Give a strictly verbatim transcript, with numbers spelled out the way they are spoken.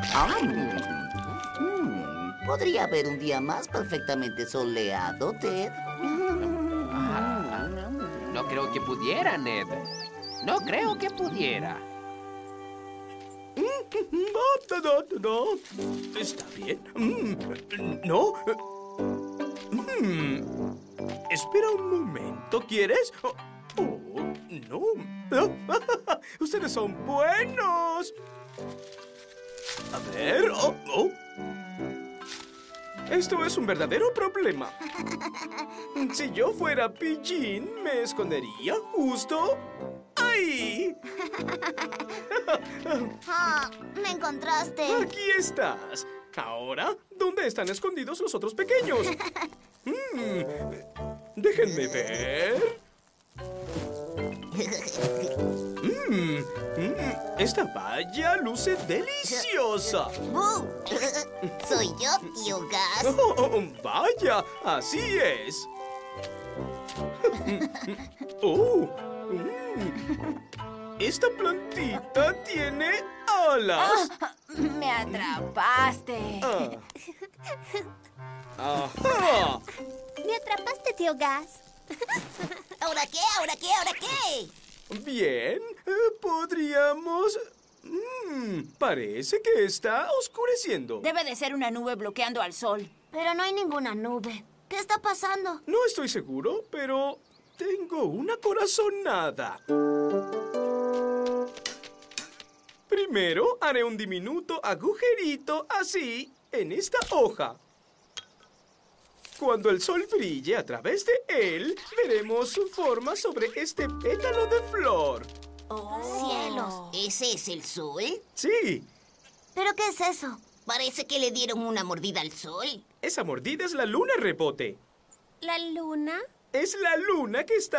Ah, mm, mm, podría haber un día más perfectamente soleado, Ted. Ah, no creo que pudiera, Ned. No creo que pudiera. No, no, no, no. Está bien. Mm, No. Mm. Espera un momento, ¿quieres? Oh, oh, no. Ustedes son buenos. A ver. Oh, oh. Esto es un verdadero problema. Si yo fuera Pillín, me escondería justo ahí. Ah, me encontraste. Aquí estás. Ahora, ¿dónde están escondidos los otros pequeños? Mm, déjenme ver. Mm, mm, esta valla luce deliciosa. ¡Bu! Soy yo, tío Gas. Oh, oh, vaya, así es. Oh, mm, esta plantita tiene alas. Me atrapaste. Ah. Ajá. Me atrapaste, tío Gas. ¿Ahora qué? ¿Ahora qué? ¿Ahora qué? Bien, eh, podríamos... Mm, parece que está oscureciendo. Debe de ser una nube bloqueando al sol. Pero no hay ninguna nube. ¿Qué está pasando? No estoy seguro, pero tengo una corazonada. Primero haré un diminuto agujerito así en esta hoja. Cuando el sol brille a través de él, veremos su forma sobre este pétalo de flor. ¡Cielos! ¿Ese es el sol? Sí, ¿Pero qué es eso? Parece que le dieron una mordida al sol. esa mordida es la luna rebote. ¿La luna? Es la luna que está